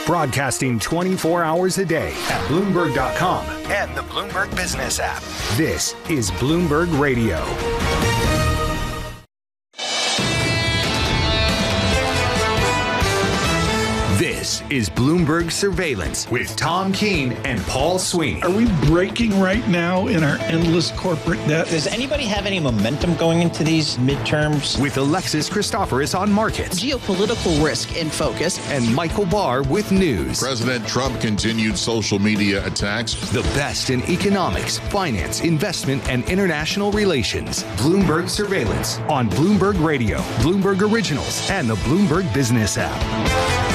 Broadcasting 24 hours a day at Bloomberg.com and the Bloomberg Business app. This is Bloomberg Radio. This is Bloomberg Surveillance with Tom Keene and Paul Sweeney. Are we breaking right now in our endless corporate debt? Does anybody have any momentum going into these midterms? With Alexis Christoforous on markets. Geopolitical risk in focus. And Michael Barr with news. President Trump continued social media attacks. The best in economics, finance, investment, and international relations. Bloomberg Surveillance on Bloomberg Radio, Bloomberg Originals, and the Bloomberg Business app.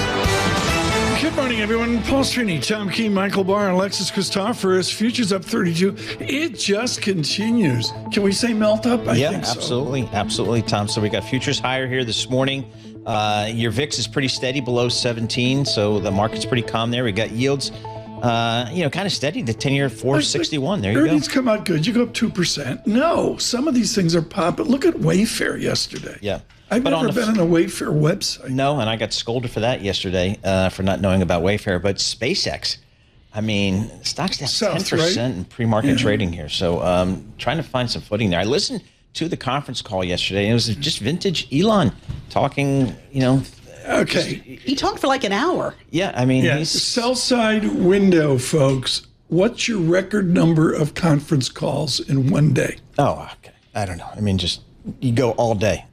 Good morning, everyone. Paul Sweeney, Tom Keene, Michael Barr, Alexis Christoforous. Futures up 32. It just continues. Can we say melt up? I think so. Absolutely. Absolutely, Tom. So we got futures higher here this morning. Your VIX is pretty steady below 17, so the market's pretty calm there. We got yields, kind of steady. The 10-year 461. There you go. Earnings come out good. You go up 2%. No, some of these things are popping. Look at Wayfair yesterday. Yeah. I've never been on a Wayfair website. No, and I got scolded for that yesterday for not knowing about Wayfair. But SpaceX, I mean, stock's down 10% in pre-market trading here. So trying to find some footing there. I listened to the conference call yesterday. And it was just vintage Elon talking, Okay. He talked for like an hour. Yeah, I mean, he's sell side window, folks. What's your record number of conference calls in one day? Oh, okay. I don't know. I mean, just you go all day.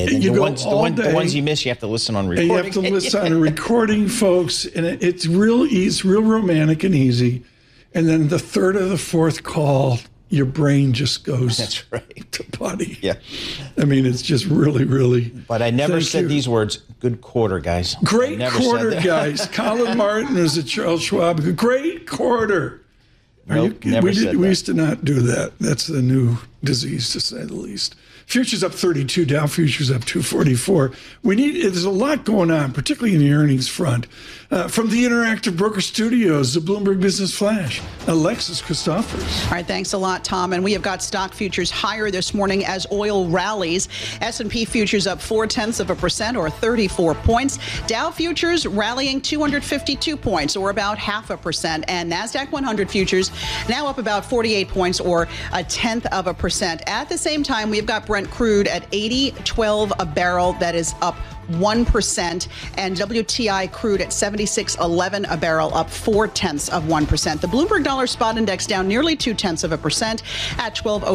The ones you miss, you have to listen on recording. And you have to listen on a recording, folks. And it's real easy, real romantic and easy. And then the third or the fourth call, your brain just goes to potty. Yeah. I mean, it's just really, really. But I never said these words. Good quarter, guys. Great quarter, guys. Colin Martin was at Charles Schwab. Great quarter. Nope, never said that. We used to not do that. That's the new disease, to say the least. Futures up 32, Dow futures up 244. There's a lot going on, particularly in the earnings front. From the Interactive Broker Studios, the Bloomberg Business Flash, Alexis Christoforous. All right, thanks a lot, Tom. And we have got stock futures higher this morning as oil rallies. S&P futures up 0.4% or 34 points. Dow futures rallying 252 points or about 0.5%. And NASDAQ 100 futures now up about 48 points or 0.1%. At the same time, we've got Brent crude at $80.12 a barrel. That is up 1%, and WTI crude at $76.11 a barrel, up 0.4%. The Bloomberg Dollar Spot Index down nearly 0.2% at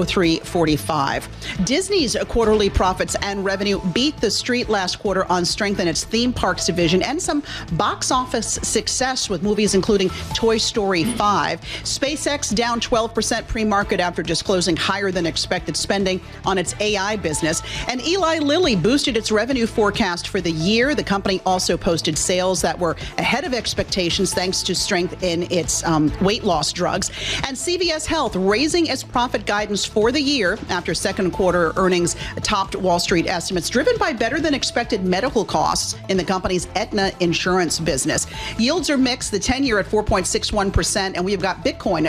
1203.45. Disney's quarterly profits and revenue beat the street last quarter on strength in its theme parks division and some box office success with movies including Toy Story 5. SpaceX down 12% pre-market after disclosing higher than expected spending on its AI business, and Eli Lilly boosted its revenue forecast for the year. The company also posted sales that were ahead of expectations thanks to strength in its weight loss drugs. And CVS Health raising its profit guidance for the year after second quarter earnings topped Wall Street estimates, driven by better than expected medical costs in the company's Aetna insurance business. Yields are mixed, the 10-year at 4.61%, and we've got Bitcoin at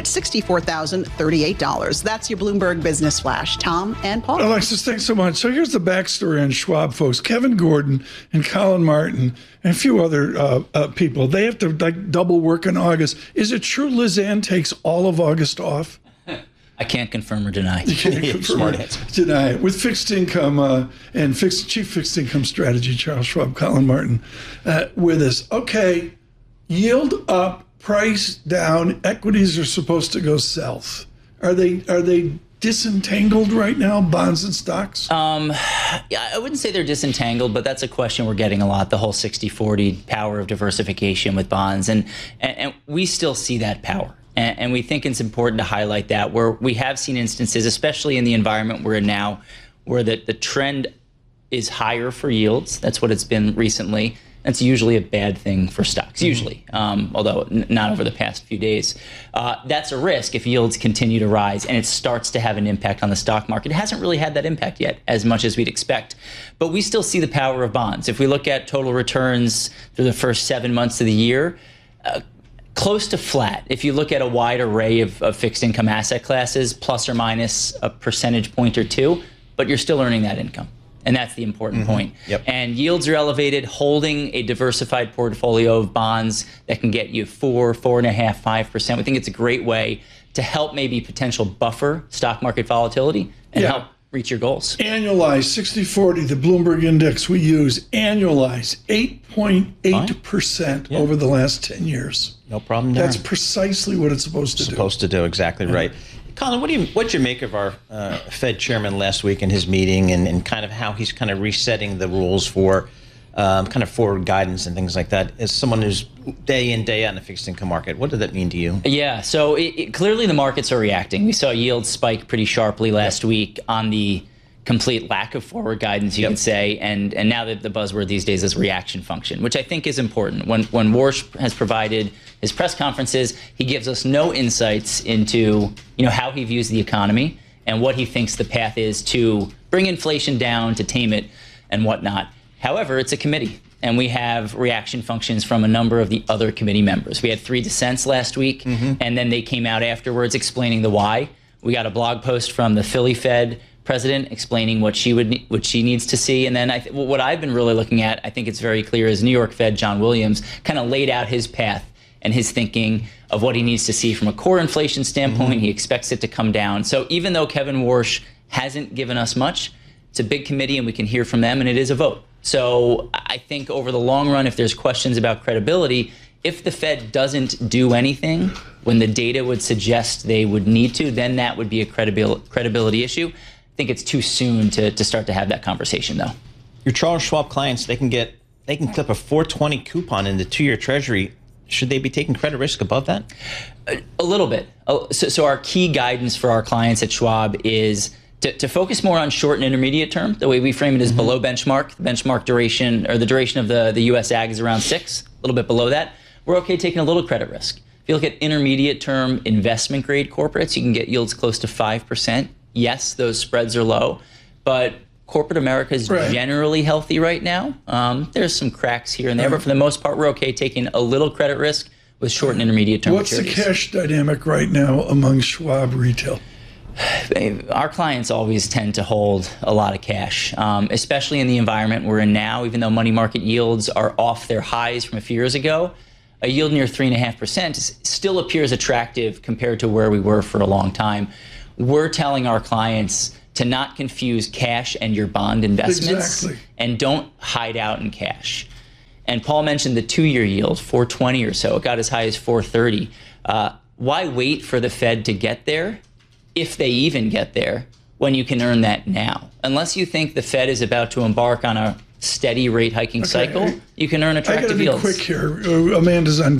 $64,038. That's your Bloomberg Business Flash. Tom and Paul. Alexis, thanks so much. So here's the backstory on Schwab, folks. Kevin Gordon and Colin Martin and a few other people, they have to double work in August. Is it true Liz Ann takes all of August off? I can't confirm or deny. You can't confirm or deny it. With fixed income and chief fixed income strategy, Charles Schwab, Colin Martin with us. Okay, yield up, price down, equities are supposed to go south. Are they disentangled right now, bonds and stocks? Yeah, I wouldn't say they're disentangled, but that's a question we're getting a lot, the whole 60-40 power of diversification with bonds. And we still see that power. And we think it's important to highlight that, where we have seen instances, especially in the environment we're in now, where the trend is higher for yields. That's what it's been recently. That's usually a bad thing for stocks, usually, although not over the past few days. That's a risk if yields continue to rise and it starts to have an impact on the stock market. It hasn't really had that impact yet, as much as we'd expect. But we still see the power of bonds. If we look at total returns through the first 7 months of the year, close to flat. If you look at a wide array of fixed income asset classes, plus or minus a percentage point or two, but you're still earning that income. And that's the important point. Yep. And yields are elevated. Holding a diversified portfolio of bonds that can get you 4.5%, 5%. We think it's a great way to help maybe potential buffer stock market volatility and help reach your goals. Annualized 60/40, the Bloomberg index we use, annualized 8.8% over the last 10 years. No problem there. That's precisely what it's supposed to do. Exactly right. Colin, what'd you make of our Fed chairman last week in his meeting and kind of how he's kind of resetting the rules for kind of forward guidance and things like that? As someone who's day in, day out in the fixed income market, what did that mean to you? Yeah, so clearly the markets are reacting. We saw yields spike pretty sharply last week on the complete lack of forward guidance, you could say, and now that the buzzword these days is reaction function, which I think is important. When Warsh has provided his press conferences, he gives us no insights into how he views the economy and what he thinks the path is to bring inflation down, to tame it, and whatnot. However, it's a committee, and we have reaction functions from a number of the other committee members. We had 3 dissents last week, and then they came out afterwards explaining the why. We got a blog post from the Philly Fed president explaining what she needs to see. And then what I've been really looking at, I think it's very clear, is New York Fed John Williams kind of laid out his path and his thinking of what he needs to see from a core inflation standpoint. He expects it to come down. So even though Kevin Warsh hasn't given us much, it's a big committee and we can hear from them, and it is a vote. So I think over the long run, if there's questions about credibility, if the Fed doesn't do anything when the data would suggest they would need to, then that would be a credibility issue. I think it's too soon to start to have that conversation, though. Your Charles Schwab clients, they can clip a 4.20 coupon in the 2-year Treasury. Should they be taking credit risk above that? A little bit. So our key guidance for our clients at Schwab is to focus more on short and intermediate term. The way we frame it is below benchmark. The benchmark duration, or the duration of the U.S. Ag, is around 6, a little bit below that. We're okay taking a little credit risk. If you look at intermediate term investment grade corporates, you can get yields close to 5%. Yes, those spreads are low, but corporate America is generally healthy right now. There's some cracks here and there, but for the most part, we're okay taking a little credit risk with short and intermediate term What's maturities. the cash dynamic right now among Schwab retail? Our clients always tend to hold a lot of cash, especially in the environment we're in now. Even though money market yields are off their highs from a few years ago, a yield near 3.5% still appears attractive compared to where we were for a long time. We're telling our clients to not confuse cash and your bond investments, and don't hide out in cash. And Paul mentioned the 2-year yield, 4.20 or so. It got as high as 4.30. Why wait for the Fed to get there, if they even get there, when you can earn that now? Unless you think the Fed is about to embark on a steady rate hiking cycle, you can earn attractive yields. I got to be quick here. Amanda's on